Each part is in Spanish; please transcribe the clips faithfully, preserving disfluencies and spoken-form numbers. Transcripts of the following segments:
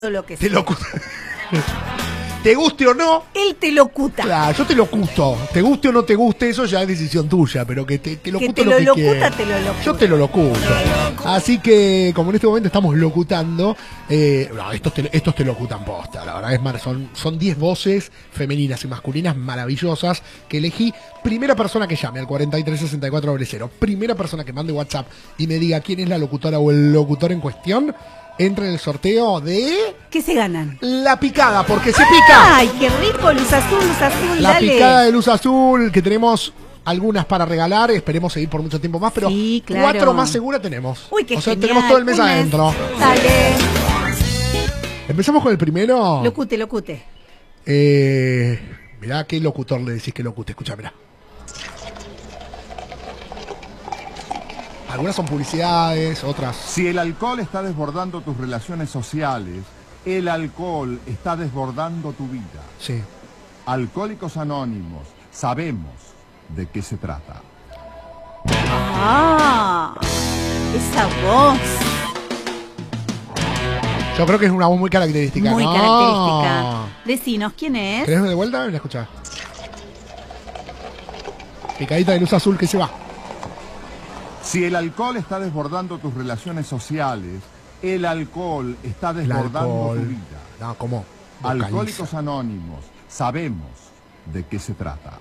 lo que Te sea. locuta. Te guste o no. Él te locuta. Claro, yo te locuto. Te guste o no te guste, eso ya es decisión tuya, pero que te, te locuto Que te lo, lo que locuta, quieras. te lo locuta. Yo te lo locuto. Así que, como en este momento estamos locutando, eh, no, estos, te, estos te locutan posta, la verdad es mar, son son diez voces femeninas y masculinas maravillosas que elegí. Primera persona que llame al cuarenta y tres sesenta y cuatro cero, primera persona que mande WhatsApp y me diga quién es la locutora o el locutor en cuestión, entra en el sorteo de... ¿Qué se ganan? La picada, porque se pica. ¡Ay, qué rico! Luz azul, luz azul, La dale. picada de luz azul, que tenemos algunas para regalar, esperemos seguir por mucho tiempo más, pero Sí, claro. cuatro más segura tenemos. Uy, qué O sea, genial. tenemos todo el mes Un adentro. Dale. Empezamos con el primero. Locute, locute. Eh, mirá qué locutor le decís que locute, escucha, mirá. Algunas son publicidades, otras... Si el alcohol está desbordando tus relaciones sociales, el alcohol está desbordando tu vida. Sí. Alcohólicos Anónimos, sabemos de qué se trata. Ah, esa voz. Yo creo que es una voz muy característica. Muy ¿no? característica. Decinos, ¿quién es? ¿Querés de vuelta? Mira, escuchá. Picadita de luz azul que se va. Si el alcohol está desbordando tus relaciones sociales, el alcohol está El desbordando alcohol. tu vida. No, ¿cómo? Vocaliza. Alcohólicos Anónimos, sabemos de qué se trata.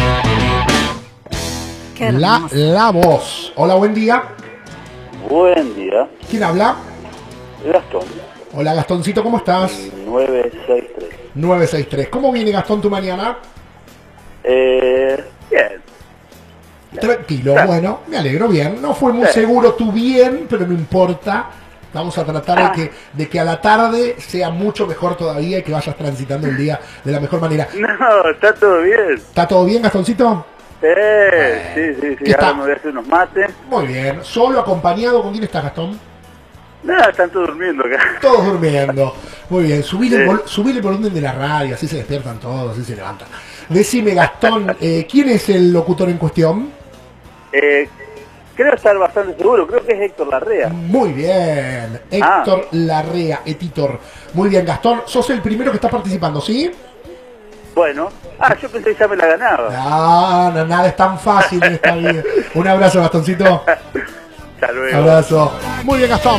Qué La, hermoso. la voz. Hola, buen día. Buen día, ¿Quién habla? Gastón, Hola, Gastoncito, ¿cómo estás? nueve seis tres. nueve seis tres. ¿Cómo viene, Gastón, tu mañana? Eh, bien, Tranquilo, bueno, me alegro, bien. No fue muy seguro tu bien, pero no importa. Vamos a tratar de que, de que a la tarde sea mucho mejor todavía y que vayas transitando el día de la mejor manera. no, está todo bien. ¿Está todo bien, Gastoncito? Eh, sí, sí, ¿Qué sí, ahora está? me voy a hacer unos mates. Muy bien. ¿Solo, acompañado? ¿Con quién estás, Gastón? Nada, están todos durmiendo acá. Todos durmiendo. Muy bien. Subile, el, Sí. vol- subile el volumen de la radio, así se despiertan todos, así se levantan. Decime, Gastón, eh, ¿quién es el locutor en cuestión? Eh, creo estar bastante seguro, creo que es Héctor Larrea. Muy bien. Héctor Larrea, Etitor. Muy bien, Gastón. Sos el primero que está participando, ¿sí? Bueno, ah, yo pensé que ya me la ganaba. No, no, nada es tan fácil en esta vida. Un abrazo, Gastoncito. Hasta luego. Abrazo. Muy bien, Gastón.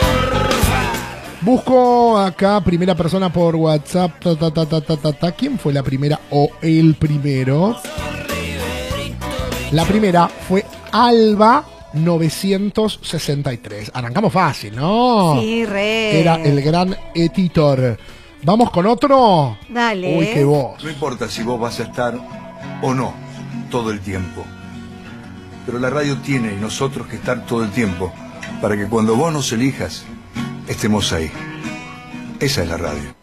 Busco acá primera persona por WhatsApp. Ta, ta, ta, ta, ta, ta, ta. ¿Quién fue la primera o el primero? La primera fue Alba novecientos sesenta y tres. Arrancamos fácil, ¿no? Sí, re. Era el gran Etitor. ¿Vamos con otro? Dale. Uy, qué voz. No importa si vos vas a estar o no todo el tiempo. Pero la radio tiene y nosotros que estar todo el tiempo para que cuando vos nos elijas, estemos ahí. Esa es la radio.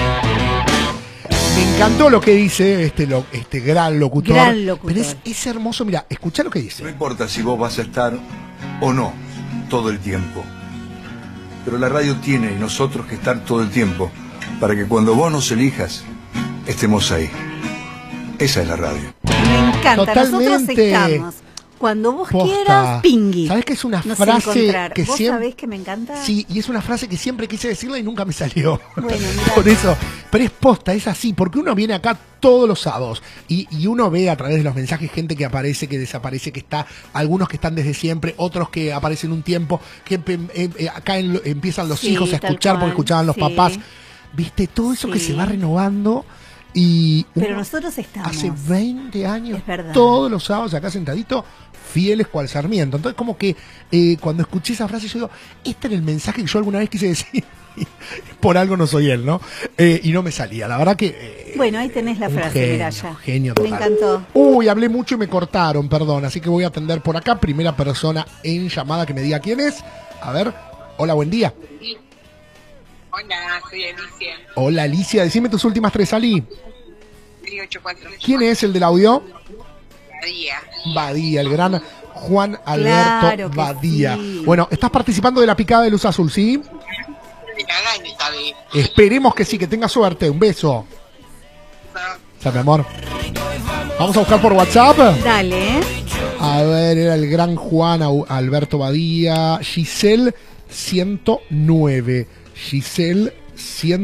Me encantó lo que dice este, lo- este gran locutor. Gran locutor. Pero es, es hermoso, mira, escuchá lo que dice. No importa si vos vas a estar o no todo el tiempo. Pero la radio tiene y nosotros que estar todo el tiempo para que cuando vos nos elijas, estemos ahí. Esa es la radio. Me encanta. Nosotros Totalmente. estamos. Cuando vos Posta. quieras, pingui. ¿Sabés que es una Nos frase encontrar. que ¿Vos siempre... sabés que me encanta? Sí, y es una frase que siempre quise decirla y nunca me salió. Bueno, mirá. Por eso. Pero es posta, es así, porque uno viene acá todos los sábados y, y uno ve a través de los mensajes gente que aparece, que desaparece, que está, algunos que están desde siempre, otros que aparecen un tiempo, que empe- em- eh, acá en lo- empiezan los Sí, hijos a tal escuchar porque cual, escuchaban los sí. papás. ¿Viste? Todo eso que Sí. se va renovando y... Pero uno nosotros estamos. Hace veinte años, Es verdad. todos los sábados acá sentadito, fieles cual Sarmiento. Entonces como que eh, cuando escuché esa frase yo digo, este era el mensaje que yo alguna vez quise decir. Por algo no soy él, ¿no? Eh, y no me salía. La verdad que... eh, Bueno, ahí tenés la un frase, genio, mirá ya. genio Me total. encantó. Uy, hablé mucho y me cortaron, perdón. Así que voy a atender por acá. Primera persona en llamada que me diga quién es. A ver. Hola, buen día. Hola, soy Alicia, Hola, Alicia. Decime tus últimas tres, Ali. seis ocho cuatro. ¿Quién es el del audio? Día. Badía, el gran Juan Alberto Claro que Badía. sí. Bueno, estás participando de la picada de luz azul, ¿sí? Me cagan esta vez. Esperemos que sí, que tenga suerte. Un beso. Ya, mi amor. Vamos a buscar por WhatsApp. Dale. A ver, era el gran Juan Au- Alberto Badía. Giselle ciento nueve. Giselle siendo